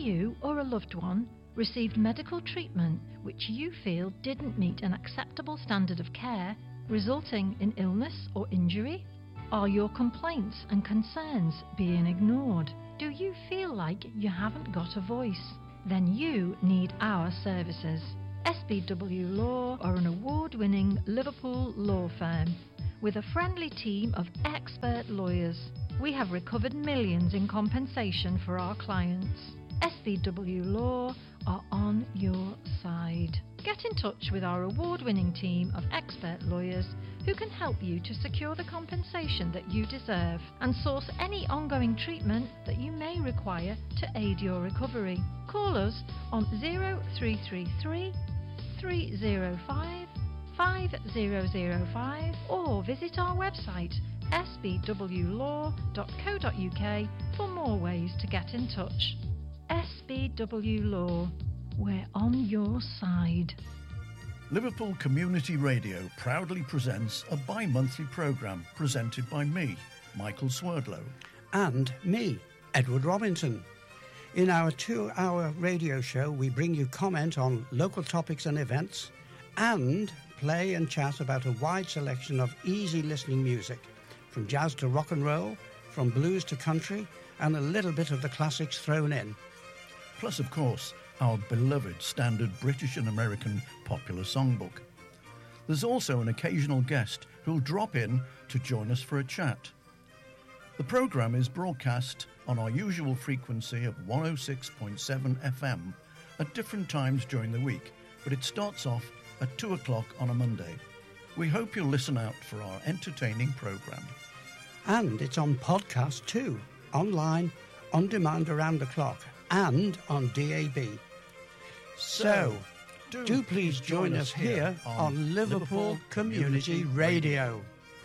you or a loved one received medical treatment which you feel didn't meet an acceptable standard of care, resulting in illness or injury? Are your complaints and concerns being ignored? Do you feel like you haven't got a voice? Then you need our services. SBW Law are an award-winning Liverpool law firm with a friendly team of expert lawyers. We have recovered millions in compensation for our clients. SBW Law are on your side. Get in touch with our award-winning team of expert lawyers who can help you to secure the compensation that you deserve and source any ongoing treatment that you may require to aid your recovery. Call us on 0333 305 5005 or visit our website sbwlaw.co.uk for more ways to get in touch. SBW Law, we're on your side. Liverpool Community Radio proudly presents a bi-monthly programme presented by me, Michael Swerdlow. And me, Edward Robinson. In our 2-hour radio show, we bring you comment on local topics and events and play and chat about a wide selection of easy listening music, from jazz to rock and roll, from blues to country, and a little bit of the classics thrown in. Plus, of course, our beloved standard British and American popular songbook. There's also an occasional guest who'll drop in to join us for a chat. The programme is broadcast on our usual frequency of 106.7 FM at different times during the week, but it starts off at 2 o'clock on a Monday. We hope you'll listen out for our entertaining programme. And it's on podcast too, online, on demand around the clock, and on DAB. So, do please join us here on Liverpool Community Radio.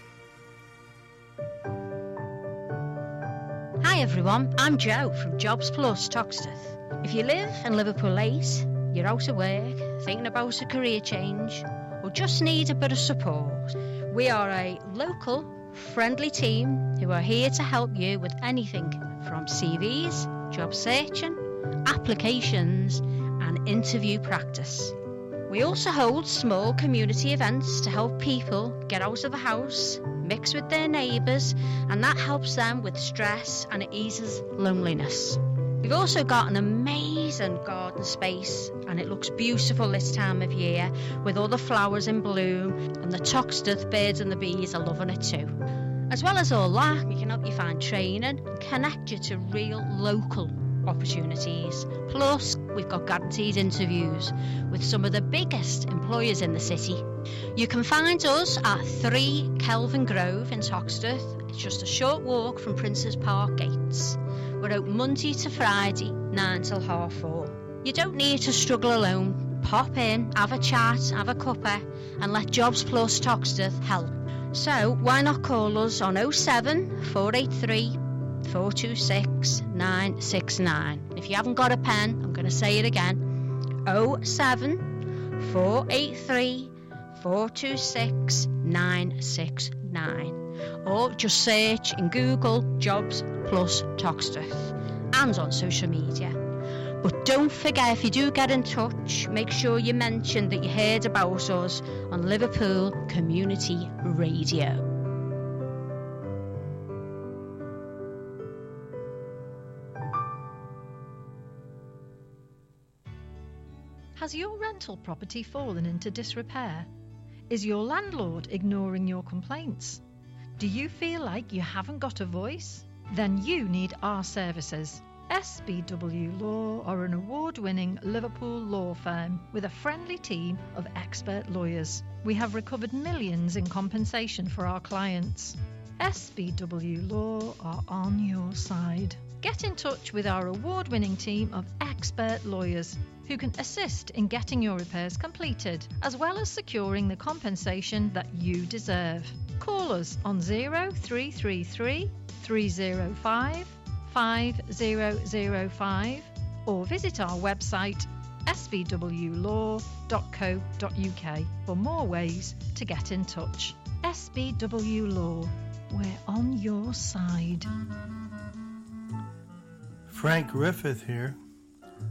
Hi everyone, I'm Jo from Jobs Plus Toxteth. If you live in Liverpool 8, you're out of work, thinking about a career change, or just need a bit of support, we are a local, friendly team who are here to help you with anything from CVs, job searching, applications and interview practice. We also hold small community events to help people get out of the house, mix with their neighbours, and that helps them with stress and it eases loneliness. We've also got an amazing garden space and it looks beautiful this time of year with all the flowers in bloom, and the Toxteth birds and the bees are loving it too. As well as all that, we can help you find training and connect you to real local opportunities. Plus, we've got guaranteed interviews with some of the biggest employers in the city. You can find us at 3 Kelvin Grove in Toxteth. It's just a short walk from Princes Park gates. We're open Monday to Friday, 9 till 4:30. You don't need to struggle alone. Pop in, have a chat, have a cuppa, and let Jobs Plus Toxteth help. So why not call us on 07 483 426 969. If you haven't got a pen, I'm going to say it again. 07 483 426 969. Or just search in Google Jobs Plus Toxteth and on social media. But don't forget, if you do get in touch, make sure you mention that you heard about us on Liverpool Community Radio. Has your rental property fallen into disrepair? Is your landlord ignoring your complaints? Do you feel like you haven't got a voice? Then you need our services. SBW Law are an award-winning Liverpool law firm with a friendly team of expert lawyers. We have recovered millions in compensation for our clients. SBW Law are on your side. Get in touch with our award-winning team of expert lawyers who can assist in getting your repairs completed, as well as securing the compensation that you deserve. Call us on 0333 305 5005 or visit our website sbwlaw.co.uk for more ways to get in touch. SBW Law, we're on your side. Frank Griffith here.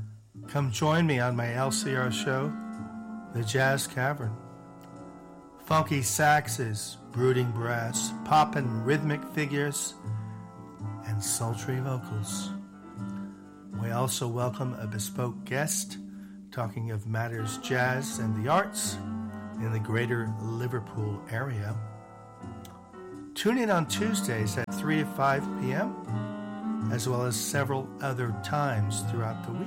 Come join me on my LCR show, The Jazz Cavern. Funky saxes, brooding brass, poppin' rhythmic figures, and sultry vocals. We also welcome a bespoke guest talking of matters jazz and the arts in the greater Liverpool area. Tune in on Tuesdays at 3 to 5 p.m., as well as several other times throughout the week.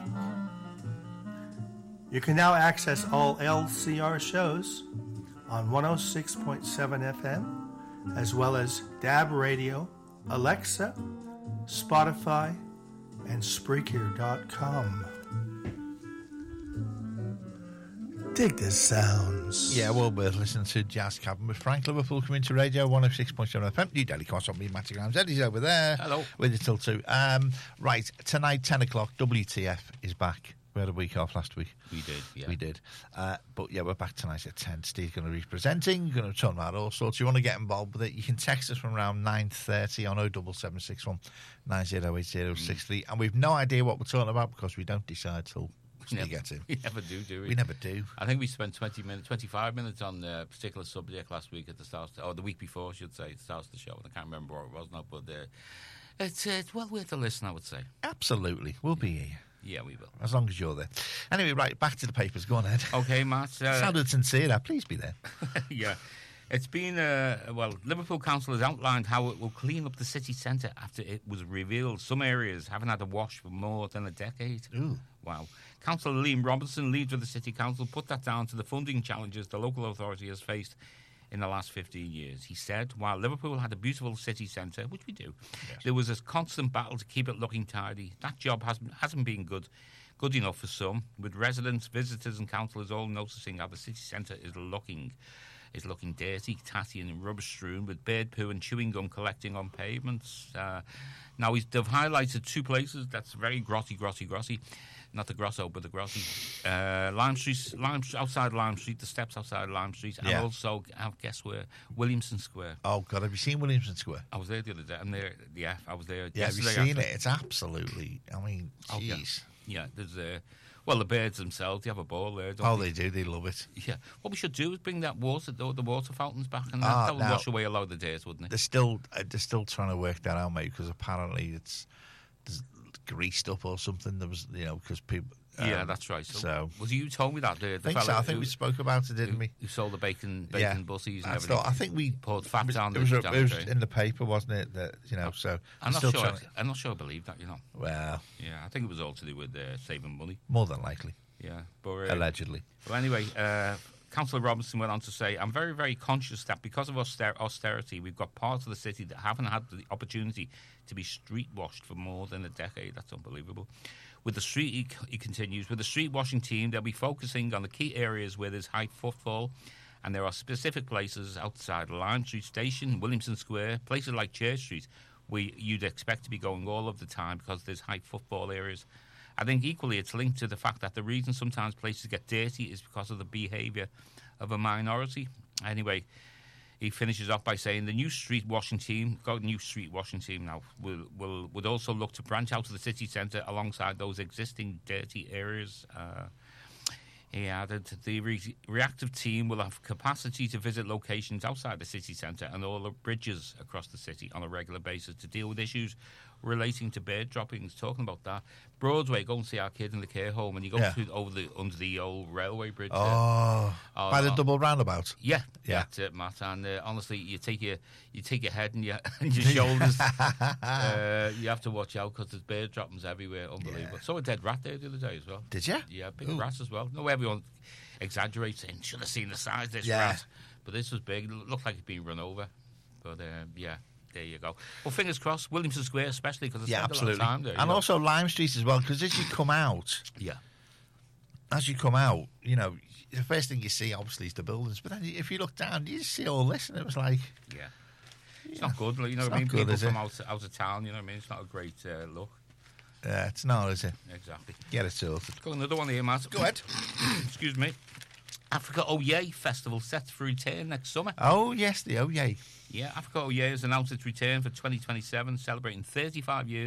You can now access all LCR shows on 106.7 FM, as well as DAB Radio, Alexa, Spotify, and Spreaker.com. Dig the sounds. Yeah, well, we're listening to Jazz Cavern with Frank Liverpool coming to Radio 106.7 FM. New Daily Course on me, Matty Grimes. Eddie's over there. Hello. With you till 2. Right, tonight, 10 o'clock, WTF is back. We had a week off last week. We did, yeah. We did. But yeah, we're back tonight at 10. Steve's going to be presenting, going to talk about all sorts. You want to get involved with it, you can text us from around 9:30 on 07761 908063. And we've no idea what we're talking about because we don't decide till Steve gets in. We never do we? We never do. I think we spent 25 minutes on a particular subject last week at the start, or the week before, I should say, at the start of the show. I can't remember what it was now, but it's well worth a listen, I would say. Absolutely. We'll be here. Yeah, we will. As long as you're there. Anyway, right, back to the papers. Go on, Ed. Okay, Matt. Sounded sincere there. Please be there. Yeah. It's been, Liverpool Council has outlined how it will clean up the city centre after it was revealed some areas haven't had a wash for more than a decade. Ooh. Wow. Councillor Liam Robinson, leader of the City Council, put that down to the funding challenges the local authority has faced in the last 15 years. He said, while Liverpool had a beautiful city centre, which we do, yes, there was a constant battle to keep it looking tidy. That job hasn't been good enough for some, with residents, visitors and councillors all noticing how the city centre is looking dirty, tatty and rubbish-strewn, with bird poo and chewing gum collecting on pavements. Now, they've highlighted two places that's very grossy. Not the Grosso, but the Grossy. Lime Street, outside Lime Street, the steps outside Lime Street, and also, guess where? Williamson Square. Oh, God, have you seen Williamson Square? I was there the other day. I was there yesterday. Have you seen it? It's absolutely, jeez. Oh, yeah, there's the birds themselves, they have a ball there, don't they? They do, they love it. Yeah. What we should do is bring that the water fountains back, and that would wash away a lot of the dirt, wouldn't it? They're still trying to work that out, mate, because apparently there's greased up or something. There was, because people. Yeah, that's right. So was you told me that? The fella I think we spoke about it, didn't we? You sold the bacon bussies and everything. I think we poured fat down. It was in the paper, wasn't it? That So I'm not sure I believe that. Well, yeah, I think it was all to do with saving money. More than likely. Yeah, but allegedly. Well, anyway. Councillor Robinson went on to say, I'm very, very conscious that because of austerity, we've got parts of the city that haven't had the opportunity to be street washed for more than a decade. That's unbelievable. With the street, he continues, with the street washing team, they'll be focusing on the key areas where there's high footfall, and there are specific places outside Lime Street Station, Williamson Square, places like Church Street, where you'd expect to be going all of the time because there's high footfall areas. I think equally it's linked to the fact that the reason sometimes places get dirty is because of the behaviour of a minority. Anyway, he finishes off by saying the new street washing team now would also look to branch out to the city centre alongside those existing dirty areas. He added, the reactive team will have capacity to visit locations outside the city centre and all the bridges across the city on a regular basis to deal with issues relating to bird droppings. Talking about that, Broadway, go and see our kids in the care home, and you go under the old railway bridge. By the double roundabout. Yeah, that's it, Matt. And honestly, you take your head and your shoulders. You have to watch out because there's bird droppings everywhere. Unbelievable. Yeah. Saw a dead rat there the other day as well. Did you? Yeah, big rats as well. No, everyone exaggerates and should have seen the size of this rat, but this was big. It looked like it'd been run over. But there you go. Well, fingers crossed, Williamson Square especially, because I spent a lot of time there. And also Lime Street as well, because as you come out, the first thing you see, obviously, is the buildings. But then if you look down, you just see all this, and it was like... Yeah. It's not good, you know what I mean? People come out of town, you know what I mean? It's not a great look. Yeah, it's not, is it? Exactly. Get it sorted. Got another one here, Matt. Go ahead. Excuse me. Africa Oye Festival set for return next summer. Oh, yes, the Oye. Yeah, Africa Oye has announced its return for 2027, celebrating 35 years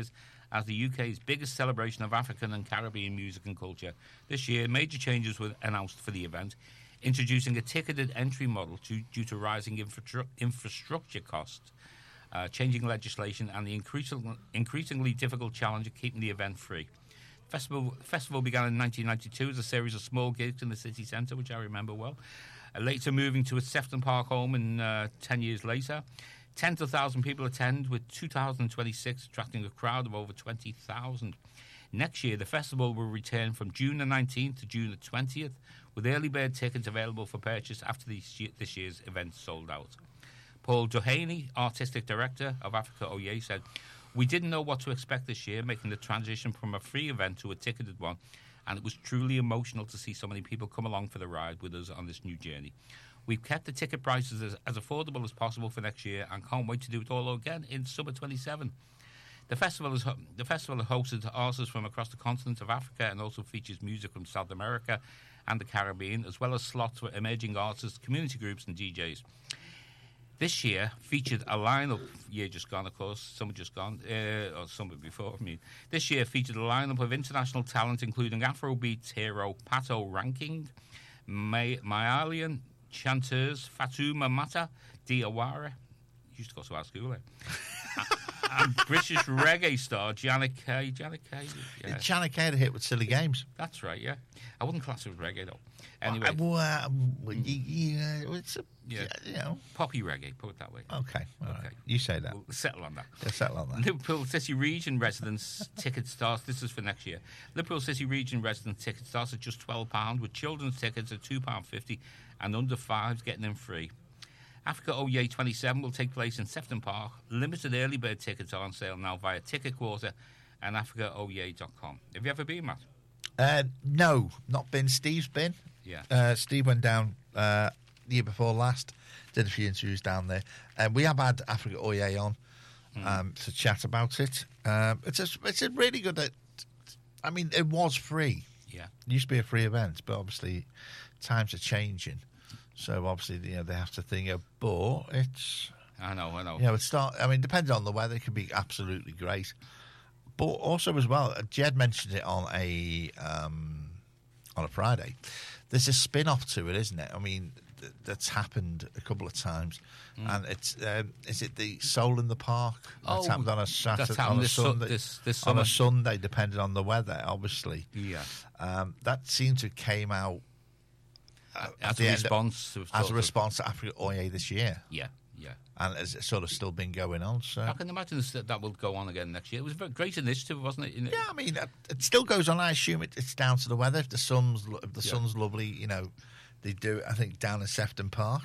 as the UK's biggest celebration of African and Caribbean music and culture. This year, major changes were announced for the event, introducing a ticketed entry model due to rising infrastructure costs, changing legislation, and the increasingly difficult challenge of keeping the event free. The festival began in 1992 as a series of small gigs in the city centre, which I remember well, later moving to its Sefton Park home 10 years later. Tens of thousands of people attend, with 2026 attracting a crowd of over 20,000. Next year, the festival will return from June the 19th to June the 20th, with early bird tickets available for purchase after this year's event sold out. Paul Doheny, Artistic Director of Africa Oye, said, "We didn't know what to expect this year, making the transition from a free event to a ticketed one, and it was truly emotional to see so many people come along for the ride with us on this new journey. We've kept the ticket prices as affordable as possible for next year and can't wait to do it all again in summer 27. The festival has hosted artists from across the continent of Africa and also features music from South America and the Caribbean, as well as slots for emerging artists, community groups and DJs. This year featured a lineup, year just gone, of course, summer just gone, or summer before, I mean. This year featured a lineup of international talent, including Afrobeats hero Pato Ranking, Mayalian chanteurs Fatuma Mata Diawara, used to go to our school, and British reggae star Janet Kay. Janet Kay had a hit with Silly Games. That's right, yeah. I wouldn't class it as reggae, though. Anyway. It's a, you know. Poppy reggae, put it that way. Okay, all right. You say that. We'll settle on that. Yeah, settle on that. Liverpool City Region residents ticket starts, this is for next year. Liverpool City Region resident ticket starts at just £12, with children's tickets at £2.50 and under 5s getting them free. Africa Oye 27 will take place in Sefton Park. Limited early bird tickets are on sale now via Ticket Quarter and africaoye.com. Have you ever been, Matt? No, not been. Steve's been. Yeah. Steve went down the year before last, did a few interviews down there. We have had Africa Oye on to chat about it. It's a really good... I mean, it was free. Yeah. It used to be a free event, but obviously times are changing. So obviously, they have to think of, but it's... I know. Depending on the weather, it can be absolutely great. But also as well, Jed mentioned it on a Friday. There's a spin-off to it, isn't it? I mean, that's happened a couple of times. And it's, is it the Soul in the Park? That's happened on a Saturday, on a Sunday. This on a Sunday, depending on the weather, obviously. Yeah. That seemed to have came out as a response to Africa Oye this year. Yeah. And it's sort of still been going on. So I can imagine that will go on again next year. It was a very great initiative, wasn't it? Yeah, I mean, it still goes on. I assume it's down to the weather. If the sun's lovely, they do it, I think, down in Sefton Park.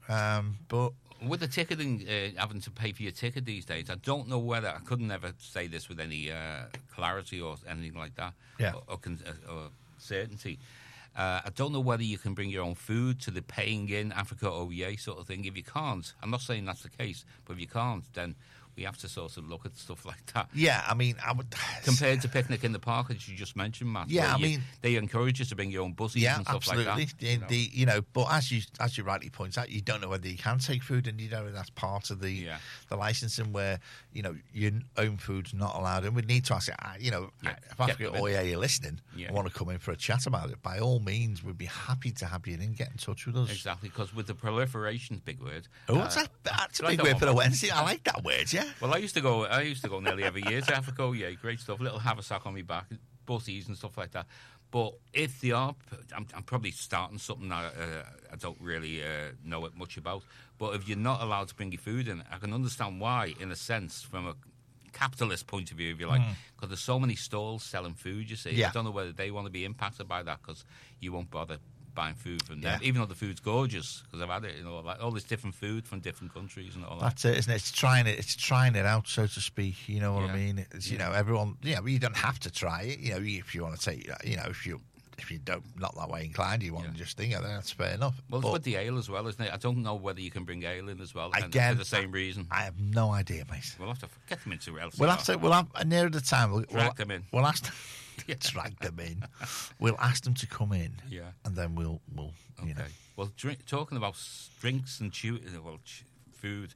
But with the ticketing, having to pay for your ticket these days, I don't know whether, I couldn't ever say this with any clarity or anything like that, or certainty. I don't know whether you can bring your own food to the paying in Africa Oye sort of thing. If you can't, I'm not saying that's the case, but if you can't, then we have to sort of look at stuff like that. Yeah, I mean, I would... Compared to Picnic in the Park, as you just mentioned, Matt. Yeah, they encourage you to bring your own buses and stuff like that. Yeah, absolutely. But as you rightly point out, you don't know whether you can take food, and that's part of the licensing where, your own food's not allowed. And we need to ask, if Africa Oye are listening and want to come in for a chat about it, by all means, we'd be happy to have you in, get in touch with us. Exactly, because with the proliferation, big word. Oh, that's a big word for a Wednesday. I like that word, yeah. Well, I used to go nearly every year to Africa. Yeah, great stuff. Little haversack on my back, butties and stuff like that. But if they are, I'm probably starting something I don't really know it much about. But if you're not allowed to bring your food in, I can understand why, in a sense, from a capitalist point of view, if you like, because there's so many stalls selling food. You see, I don't know whether they want to be impacted by that because you won't bother buying food from them, even though the food's gorgeous, because I've had it, like all this different food from different countries and all that. That's it, isn't it? It's trying it out, so to speak. You know what I mean? It's, everyone. Yeah, you don't have to try it. If you want to take, if you don't not that way inclined, you want to just think, that's fair enough. Well, it's with the ale as well, isn't it? I don't know whether you can bring ale in as well. Again, for the same reason. I have no idea, mate. We'll have to get them into LCR. We'll have nearer the time. We'll drag them in. We'll ask. Drag them in. We'll ask them to come in. Yeah. And then we'll okay. Well, talking about drinks and food,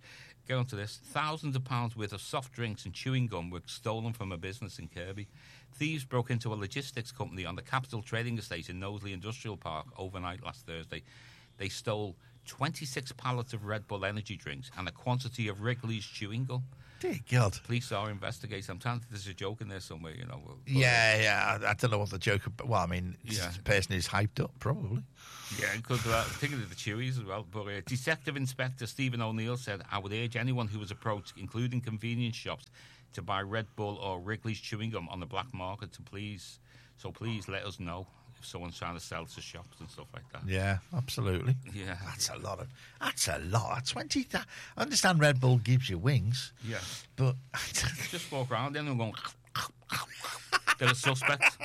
Get on to this. Thousands of pounds worth of soft drinks and chewing gum were stolen from a business in Kirby. Thieves broke into a logistics company on the Capital Trading Estate in Knowsley Industrial Park overnight last Thursday. They stole 26 pallets of Red Bull energy drinks and a quantity of Wrigley's chewing gum. Dear God. Police are investigating. I'm telling you, there's a joke in there somewhere, you know. Yeah. I don't know what the joke... Well, I mean, the person is hyped up, probably. Yeah, because thinking of the Chewies as well. But Detective Inspector Stephen O'Neill said, I would urge anyone who was approached, including convenience shops, to buy Red Bull or Wrigley's chewing gum on the black market to please let us know if someone's trying to sell to shops and stuff like that. Yeah, absolutely. Yeah. That's a lot. 20... I understand Red Bull gives you wings. Yeah. But... just walk around then and going... They're a suspect.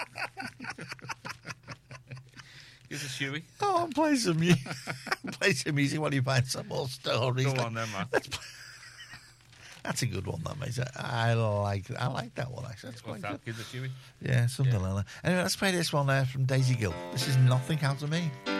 Here's a Chewy. Oh, play some music while you find some more stories. Go on then, man. That's a good one, that mate. I like that one actually. That's quite good. Give the Chewy. Yeah, something like that. Anyway, let's play this one from Daisy Gill. This is Nothing Out of Me.